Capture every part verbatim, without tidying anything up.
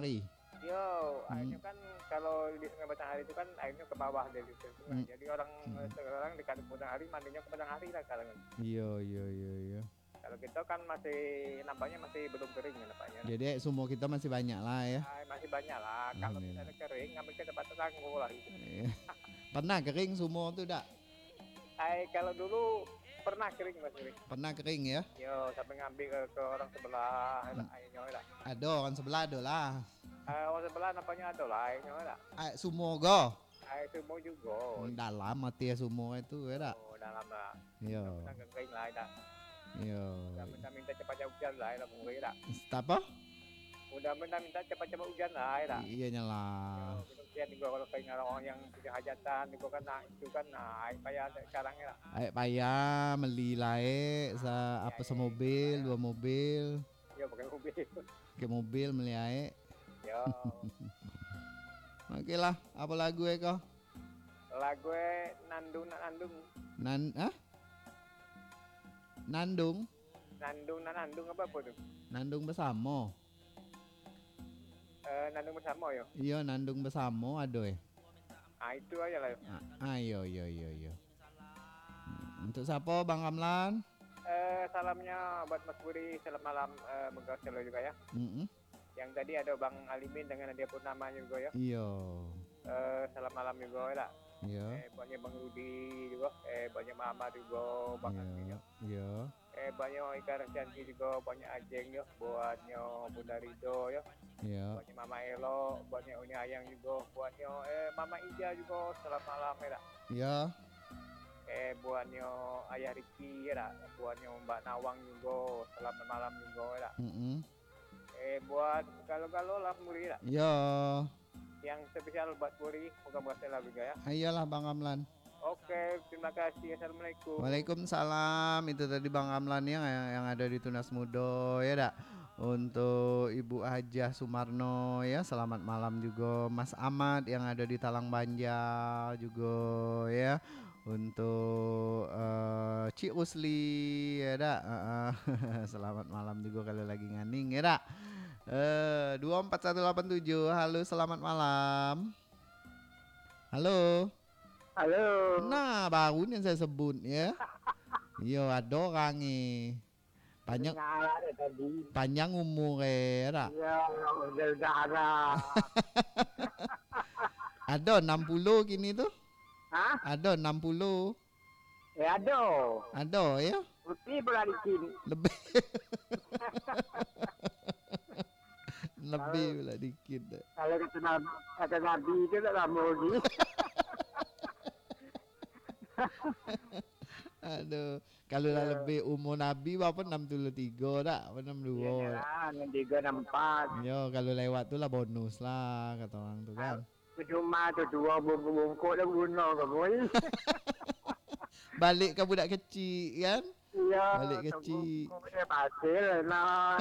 matahari. Yo, Hmm. airnya kan kalau di sungai matahari itu kan airnya ke bawah dari sungai. Hmm. Jadi orang Hmm. sekarang dekat matahari mandinya ke matahari lah sekarang. Iya iya iya iya. Kalau kita kan masih nampaknya masih belum kering ya nampaknya. Jadi sumur kita masih banyak lah ya. Ay, masih banyak lah. Kalau Alhamdulillah. misalnya kering, ngambil ke tempat tetangga lah. Gitu. Iya. Pernah kering sumur tuh dak? Ay, kalau dulu pernah kering mas kering. Pernah kering ya? Yo, sampai ngambil ke, ke orang sebelah Hmm. airnya lah. Ada orang sebelah ada lah. Uh, orang sebelah nampaknya ada lah airnya lah. Air sumur go. Air sumur juga. Dalam mati ya sumur itu ya dak? Oh, dalam lah. Iya. Kita kering lah dah. Iya. Udah minta cepat-cepat hujan lah lah mungkin dah. Apa? Udah minta cepat-cepat hujan lah dah. Iya nyala. Kemudian juga kalau kering orang yang punya hajatan juga kan nah, itu kan nah, air payah sekarang ya. Air payah beli lae sa apa semobil, dua mobil. Ya pakai mobil. Ke mobil beli air. Yo. Oke lah, apa lagu ya kau? Lagu Nandung Nandung. Nan ah? Nandung. Nandung Nandung apa apa tuh? Nandung bersama. Eh, Nandung bersama yo. Iya, Nandung bersama aduh. Ah itu aja lah. Ah, ayo yo yo yo. Untuk siapa Bang Ramlan? Eh, salamnya buat Mas Budi, selamat malam eh, Megah Selo juga ya. Mm-mm. Yang tadi ada Bang Alimin dengan Nadia Purnama juga ya. Iya. Eh, selamat malam juga ya. Iya. Eh, banyak Bang Rudi juga, eh banyak Mama juga, Bang Asmi Iya. ya. Iya. Eh banyak Ika Rasyanti juga, banyak Ajeng ya, buatnya Bunda Rido ya. Iya. Buatnya Mama Elo, buatnya Uni Ayang juga, buatnya eh Mama Ija juga, selamat malam ya. Iya. Eh buatnya Ayah Riki ya, buatnya Mbak Nawang juga, selamat malam juga ya. Mm-mm. Eh buat kalau-kalau lah Muri ya. Iya. Yang spesial buat Muri, moga-moga selalu juga ya. Ayolah Bang Ramlan. Oke, terima kasih. Assalamualaikum. Waalaikumsalam. Itu tadi Bang Ramlan yang yang ada di Tunas Mudo ya dak. Untuk Ibu Hajah Sumarno ya, selamat malam juga Mas Ahmad yang ada di Talang Banjar juga ya. Untuk uh, Ci Usli ya dak. Uh, selamat malam juga kalau lagi nganing ya dak. Uh, dua empat satu delapan tujuh. Halo, selamat malam. Halo. Halo. Nah, baru yang saya sebut ya. Yo, ada orang ni. Panjang panjang umur eh, tak? Ya, udah ada. Ada enam puluh kini tu? Hah? Ada enam puluh. Ya ada. Ada ya? Putih pula dikit. Lebih. Lebih pula dikit. Kalau kata Nabi, kata Nabi itu tak lama lagi. Aduh, kalau dah lebih umur Nabi berapa enam puluh tiga tak? Apa enam puluh dua? Ya, enam tiga enam empat. Yo, kalau lewat tu lah bonus lah kata orang tu kan. Cuma tu dua bungkuk dah guna ke boy. Balik ke budak kecil kan? Iya. Balik kecil. Dia pasir lah.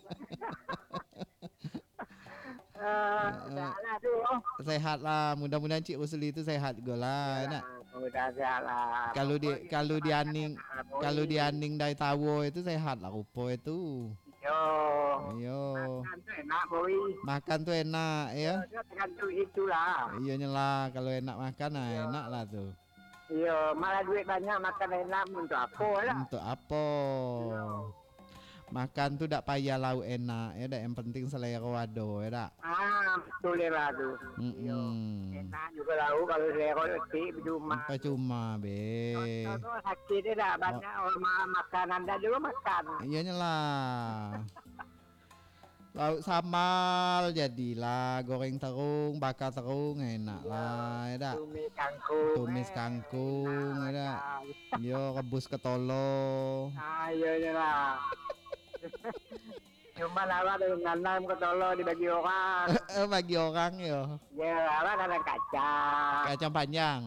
Uh, tu. Sehat lah, mudah-mudahan Cik Usli itu sehat juga lah, ya, nak. Mudah sehat lah. Kalau di kalau di aning kalau di aning dari tawo itu sehat lah rupa itu. Yo. Yo. Makan tu enak boy. Makan tu enak ya. Tergantung itulah. Iya nyela kalau enak makan nah enak lah tuh. Iya, malah duit banyak makan enak untuk apa lah. Untuk apa? Makan tu tak payah lauk enak ya dak, yang penting selera wado ya dak. Ah, betul lah tu. Mm-mm. Enak juga lauk kalau selera letih cuma. Apa cuma be. Contoh sakit dia dah banyak orang makan anda juga makan. Iya nyela. Lauk sambal jadilah, goreng terung, bakar terung enak lah ya dak. Tumis kangkung. Tumis kangkung ya dak. Yo rebus ketolo. Ah, iya lah. Cuma lawa dengan nanam ketolo dibagi orang. Bagi orang yo. Ya, lawa ada kacang. Kacang panjang.